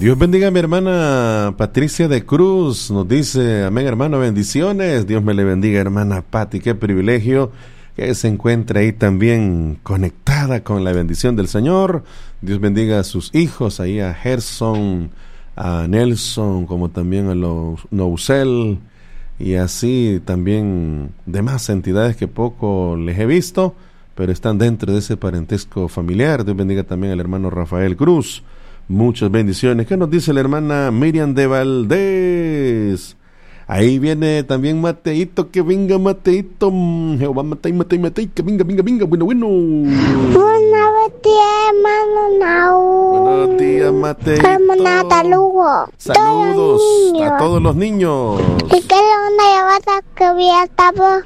Dios bendiga a mi hermana Patricia de Cruz, nos dice, amén hermano, bendiciones, Dios me le bendiga hermana Pati, qué privilegio que se encuentre ahí también conectada con la bendición del Señor. Dios bendiga a sus hijos, ahí a Gerson, a Nelson, como también a los Nousel, y así también demás entidades que poco les he visto, pero están dentro de ese parentesco familiar. Dios bendiga también al hermano Rafael Cruz. Muchas bendiciones. ¿Qué nos dice la hermana Miriam de Valdés? Ahí viene también Mateito, que venga Mateito. Jehová, Matei, que venga, bueno. Buenos días, hermano Naú. Buenos días, Mateito. Hermana Talugo. Saludos a todos los niños. ¿Y qué es una llamada que había estado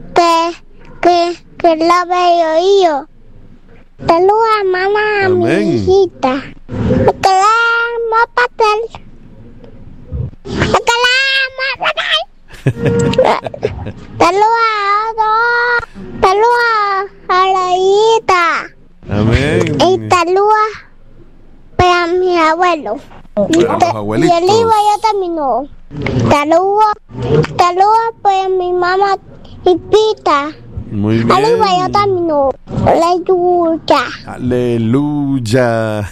que la veo yo? Saludos, hermana, a mi hijita. Que la amo, pastel. Saludos a la hijita. Amén. Y saludos para mi abuelo. Y el libro ya terminó. Saludos para mi mamá y Pita. Muy bien. Aleluya, ya terminó. Aleluya.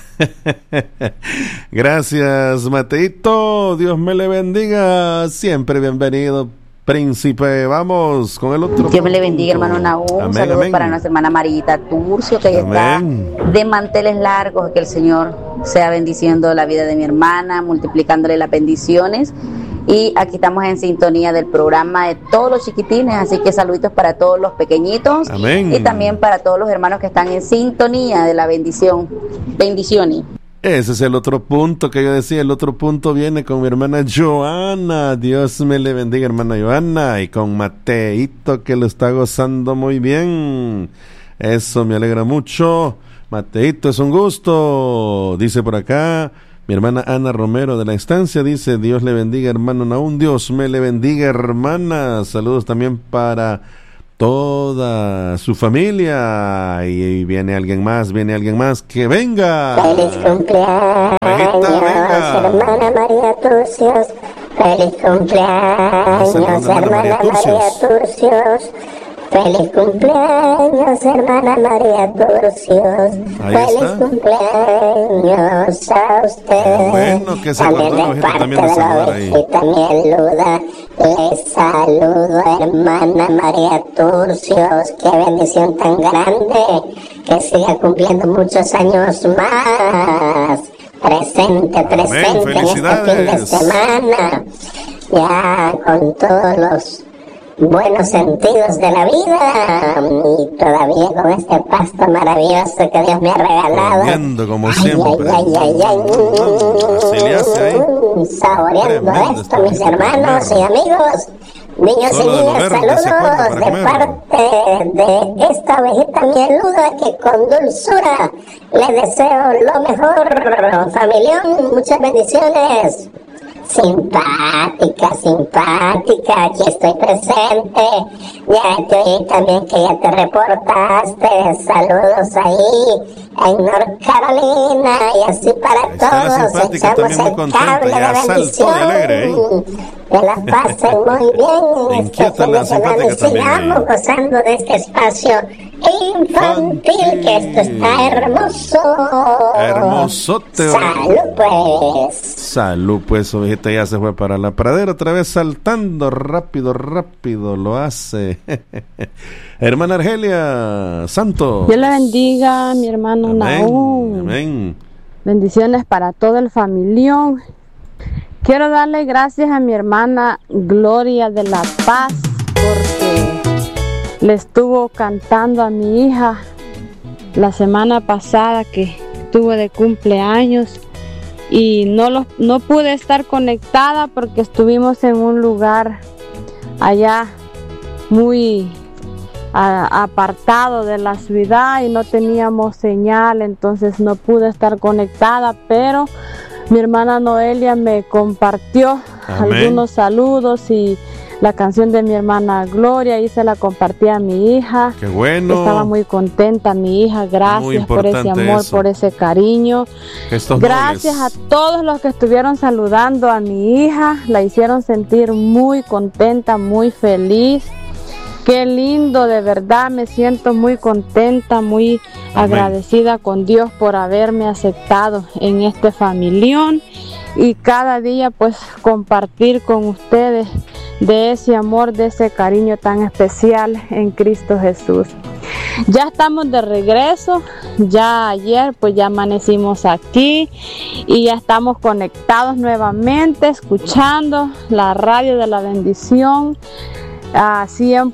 Gracias, Mateito. Dios me le bendiga. Siempre bienvenido, príncipe. Vamos con el otro. Dios me le bendiga, hermano Nahum. Saludos para nuestra hermana Marita Turcio, que está de manteles largos. Que el Señor sea bendiciendo la vida de mi hermana, multiplicándole las bendiciones. Y aquí estamos en sintonía del programa de todos los chiquitines, así que saluditos para todos los pequeñitos. Amén. Y también para todos los hermanos que están en sintonía de la bendición. Bendiciones. Ese es el otro punto que yo decía. El otro punto viene con mi hermana Joana. Dios me le bendiga, hermana Joana. Y con Mateito, que lo está gozando muy bien. Eso me alegra mucho. Mateito, es un gusto. Dice por acá mi hermana Ana Romero de la Estancia, dice, Dios le bendiga, hermano Nahum. Dios me le bendiga, hermana. Saludos también para toda su familia. Y viene alguien más, que venga. Feliz cumpleaños, hermana María Turcios. Feliz cumpleaños, hermana María Turcios. Feliz cumpleaños, hermana María Turcios. Feliz cumpleaños a usted. Bueno, que se también de parte de la ovejita Mieluda. Les saludo, hermana María Turcios. Qué bendición tan grande. Que siga cumpliendo muchos años más. Presente en este fin de semana. Ya con todos los buenos sentidos de la vida y todavía con este pasto maravilloso que Dios me ha regalado. Comiendo como siempre. Saboreando esto, mis hermanos y amigos, niños y niñas, saludos de parte de esta ovejita mieluda que con dulzura le deseo lo mejor. Familión, muchas bendiciones. Simpática, aquí estoy presente. Ya te oí también que ya te reportaste. Saludos ahí en North Carolina y así para todos. Echamos el cable de bendición. Que la pasen muy bien este fin de semana y sigamos gozando de este espacio infantil, que esto está hermoso. Hermosote. Salud pues, ovejita ya se fue para la pradera, otra vez saltando, rápido lo hace. Hermana Argelia Santos. Dios la bendiga, mi hermano Nahum. Amén. Bendiciones para todo el familión. Quiero darle gracias a mi hermana Gloria de la Paz, porque le estuvo cantando a mi hija la semana pasada que tuve de cumpleaños y no pude estar conectada porque estuvimos en un lugar allá muy apartado de la ciudad y no teníamos señal, entonces no pude estar conectada, pero mi hermana Noelia me compartió algunos saludos y la canción de mi hermana Gloria y se la compartí a mi hija. ¡Qué bueno! Estaba muy contenta mi hija. Gracias por ese amor, por ese cariño. Gracias a todos los que estuvieron saludando a mi hija. La hicieron sentir muy contenta, muy feliz. Qué lindo, de verdad me siento muy contenta, muy agradecida con Dios por haberme aceptado en este familión y cada día pues compartir con ustedes de ese amor, de ese cariño tan especial en Cristo Jesús. Ya estamos de regreso, ya ayer pues ya amanecimos aquí y ya estamos conectados nuevamente escuchando la radio de la bendición a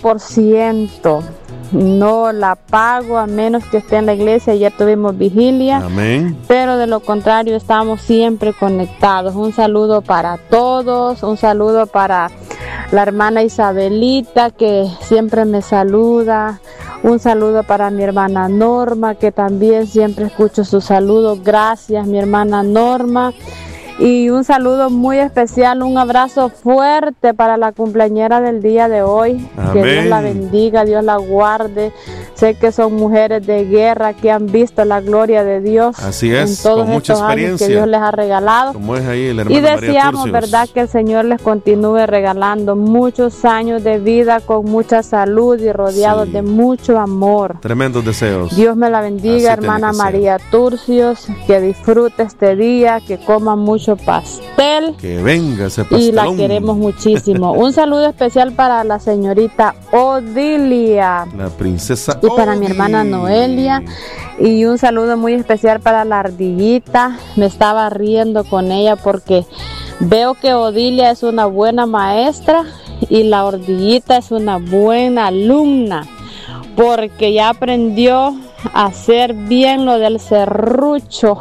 100%. No la pago a menos que esté en la iglesia. Ya tuvimos vigilia. Amén. Pero de lo contrario estamos siempre conectados. Un saludo para todos, un saludo para la hermana Isabelita que siempre me saluda, un saludo para mi hermana Norma que también siempre escucho sus saludos. Gracias mi hermana Norma. Y un saludo muy especial, un abrazo fuerte para la cumpleañera del día de hoy. Amén. Que Dios la bendiga, Dios la guarde. Sé que son mujeres de guerra que han visto la gloria de Dios. Así es, en todos con mucha estos experiencia años que Dios les ha regalado. Como es ahí el hermano y deseamos, María verdad, que el Señor les continúe regalando muchos años de vida con mucha salud y rodeados de mucho amor. Tremendos deseos. Dios me la bendiga, así hermana María Turcios, que disfrute este día, que coma mucho pastel. Que venga ese pastelón. Y la queremos muchísimo. Un saludo especial para la señorita Odilia. La princesa y para mi hermana Noelia. Y un saludo muy especial para la ardillita. Me estaba riendo con ella porque veo que Odilia es una buena maestra y la ardillita es una buena alumna, porque ya aprendió a hacer bien lo del serrucho.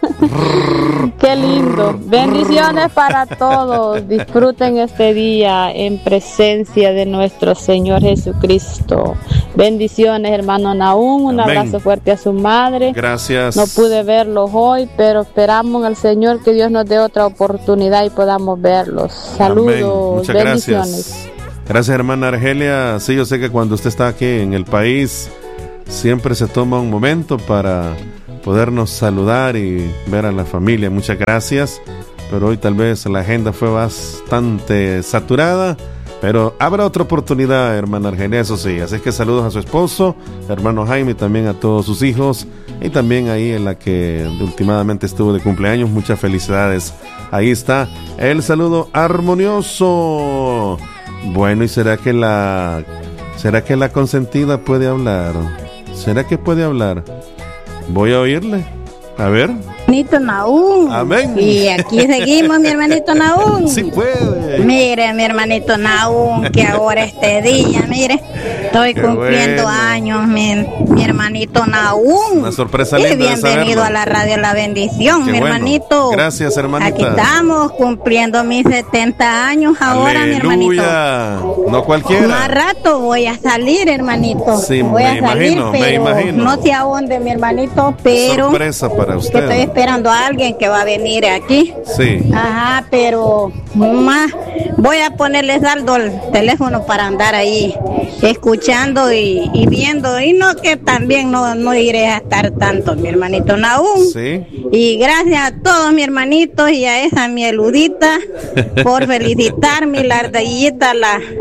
Qué lindo. Bendiciones para todos. Disfruten este día en presencia de nuestro Señor Jesucristo. Bendiciones, hermano Nahum. Un Amén. Abrazo fuerte a su madre. Gracias. No pude verlos hoy, pero esperamos al Señor que Dios nos dé otra oportunidad y podamos verlos. Saludos. Amén. Muchas bendiciones. Gracias, hermana Argelia. Sí, yo sé que cuando usted está aquí en el país, siempre se toma un momento para podernos saludar y ver a la familia. Muchas gracias. Pero hoy tal vez la agenda fue bastante saturada. Pero habrá otra oportunidad, hermana Argelia, eso sí. Así que saludos a su esposo, hermano Jaime, y también a todos sus hijos. Y también ahí en la que últimamente estuvo de cumpleaños. Muchas felicidades. Ahí está el saludo armonioso. Bueno, ¿y será que la consentida puede hablar? ¿Será que puede hablar? Voy a oírle. A ver. Hermanito Nahum. Amén. Y aquí seguimos, mi hermanito Nahum. Sí puede. Mire, mi hermanito Nahum, que ahora este día, mire, estoy cumpliendo años, mi hermanito Nahum. Una sorpresa linda. Y bienvenido a la radio La Bendición, qué mi hermanito. Gracias, hermanita. Aquí estamos cumpliendo mis 70 años ahora, aleluya. Mi hermanito. No cualquiera. Más rato voy a salir, hermanito. Sí, voy a salir, imagino, pero me imagino. no sé a dónde, mi hermanito, pero sorpresa para usted. Que estoy esperando a alguien que va a venir aquí. Sí. Ajá, pero más voy a ponerle saldo al teléfono para andar ahí escuchando y viendo, y no que también no iré a estar tanto, mi hermanito Nahum. Sí. Y gracias a todos mis hermanitos y a esa mi eludita por felicitarme, la ardillita,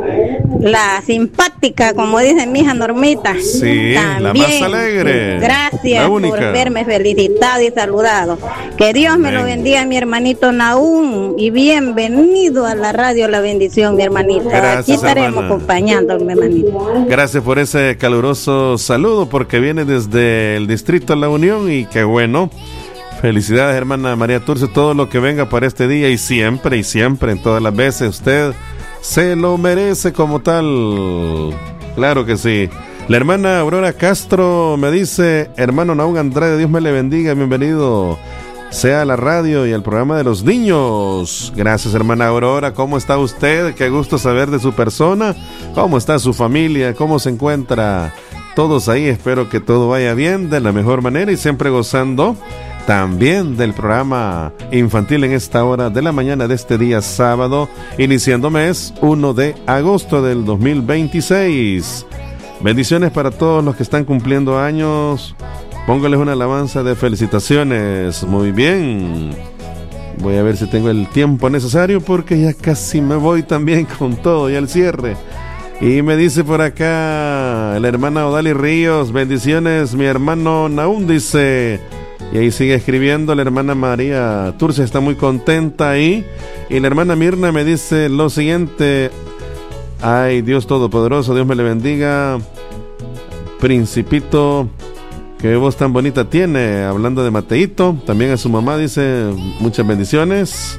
la simpática, como dice mi hija Normita. Sí, también, la más alegre. Gracias por verme felicitado y saludado. Que Dios me lo bendiga, mi hermanito Nahum, y bienvenido a la radio La Bendición, mi hermanita. Gracias, aquí estaremos hermana. acompañando, mi hermanito. Gracias por ese caluroso saludo, porque viene desde el distrito de La Unión, y qué bueno. Felicidades, hermana María Turcio, todo lo que venga para este día y siempre, en todas las veces, usted se lo merece como tal. Claro que sí. La hermana Aurora Castro me dice: hermano Nahum Andrade, Dios me le bendiga, bienvenido sea a la radio y al programa de los niños. Gracias, hermana Aurora. ¿Cómo está usted? Qué gusto saber de su persona. ¿Cómo está su familia? ¿Cómo se encuentra todos ahí? Espero que todo vaya bien, de la mejor manera y siempre gozando también del programa infantil en esta hora de la mañana de este día sábado, iniciando mes 1 de agosto del 2026. Bendiciones para todos los que están cumpliendo años. Póngales una alabanza de felicitaciones. Muy bien. Voy a ver si tengo el tiempo necesario porque ya casi me voy también con todo y al cierre. Y me dice por acá la hermana Odali Ríos, bendiciones, mi hermano Naún dice, y ahí sigue escribiendo la hermana María Turcia, está muy contenta ahí. Y la hermana Mirna me dice lo siguiente, ay, Dios Todopoderoso, Dios me le bendiga, Principito, qué voz tan bonita tiene, hablando de Mateito, también a su mamá dice, muchas bendiciones,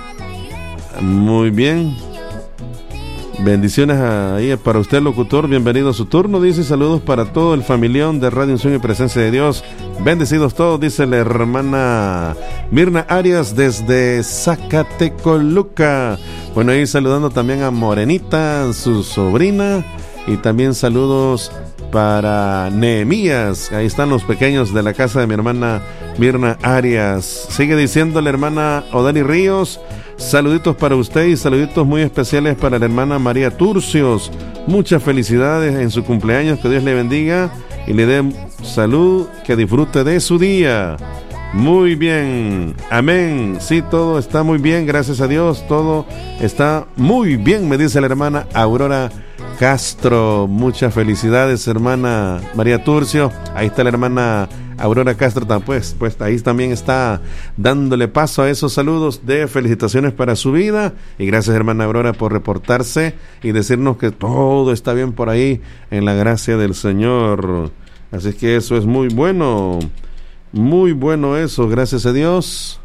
muy bien. Bendiciones ahí para usted, locutor, bienvenido a su turno, dice, saludos para todo el familión de Radio Unción y Presencia de Dios, bendecidos todos, dice la hermana Mirna Arias desde Zacatecoluca. Bueno, ahí saludando también a Morenita, su sobrina, y también saludos para Nehemías, ahí están los pequeños de la casa de mi hermana Mirna Arias. Sigue diciendo la hermana Odani Ríos, saluditos para usted y saluditos muy especiales para la hermana María Turcios. Muchas felicidades en su cumpleaños, que Dios le bendiga y le dé salud, que disfrute de su día. Muy bien, amén. Sí, todo está muy bien, gracias a Dios, todo está muy bien, me dice la hermana Aurora Castro. Muchas felicidades, hermana María Turcio. Ahí está la hermana Aurora Castro, pues ahí también está dándole paso a esos saludos de felicitaciones para su vida. Y gracias, hermana Aurora, por reportarse y decirnos que todo está bien por ahí en la gracia del Señor. Así que eso es muy bueno eso, gracias a Dios.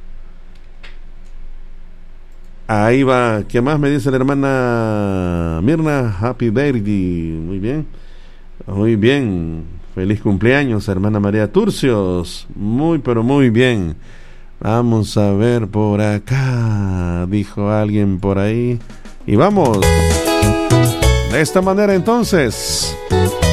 Ahí va, ¿qué más me dice la hermana Mirna? Happy birthday, muy bien, feliz cumpleaños, hermana María Turcios, pero muy bien. Vamos a ver por acá, dijo alguien por ahí, y vamos, de esta manera entonces.